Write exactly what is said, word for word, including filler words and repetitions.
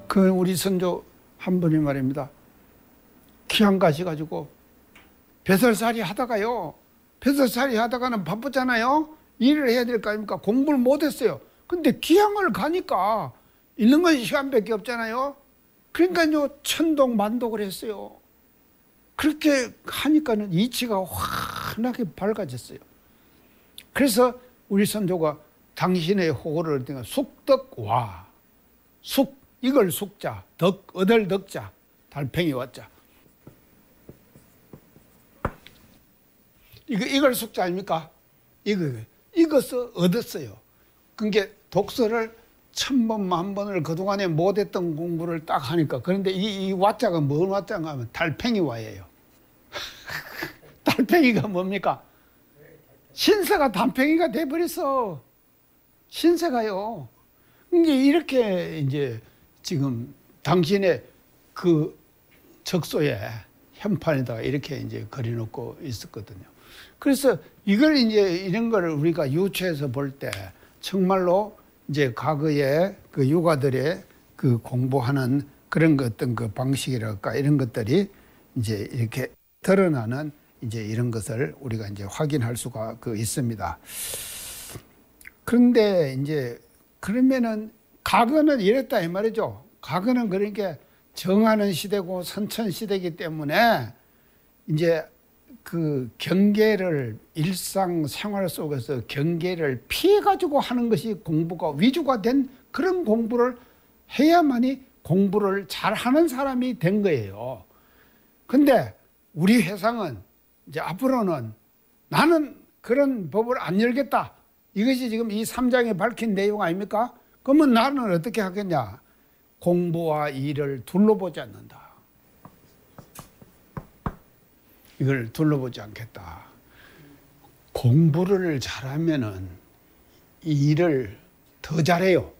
그 우리 선조 한 분이 말입니다. 귀양 가셔가지고 배설살이 하다가요. 배설살이 하다가는 바쁘잖아요. 일을 해야 될 거 아닙니까? 공부를 못했어요. 근데 귀향을 가니까 있는 건 시간밖에 없잖아요. 그러니까요 천독 만독을 했어요. 그렇게 하니까는 이치가 환하게 밝아졌어요. 그래서 우리 선조가 당신의 호를 숙덕와 숙 이걸 숙자 덕 얻을 덕자 달팽이 왔자 이거 이걸 숙자 아닙니까? 이거 이것을 얻었어요. 그게 독서를 천 번, 만 번을 그동안에 못했던 공부를 딱 하니까. 그런데 이, 이 와자가 뭔 와자인가 하면 달팽이 와예요. 달팽이가 뭡니까? 신세가 달팽이가 돼버렸어. 신세가요. 이게 이렇게 이제 지금 당신의 그 적소에 현판에다가 이렇게 이제 그려놓고 있었거든요. 그래서 이걸 이제 이런 걸 우리가 유추해서 볼 때 정말로 이제 과거에 그 유가들의 그 공부하는 그런 그 어떤 그 방식이랄까 이런 것들이 이제 이렇게 드러나는 이제 이런 것을 우리가 이제 확인할 수가 그 있습니다. 그런데 이제 그러면은 과거는 이랬다 이 말이죠. 과거는 그러니까 정하는 시대고 선천 시대이기 때문에 이제 그 경계를 일상 생활 속에서 경계를 피해 가지고 하는 것이 공부가 위주가 된 그런 공부를 해야만이 공부를 잘하는 사람이 된 거예요. 근데 우리 회상은 이제 앞으로는 나는 그런 법을 안 열겠다. 이것이 지금 이 삼 장에 밝힌 내용 아닙니까? 그러면 나는 어떻게 하겠냐? 공부와 일을 둘러보지 않는다. 이걸 둘러보지 않겠다. 공부를 잘하면은 일을 더 잘해요.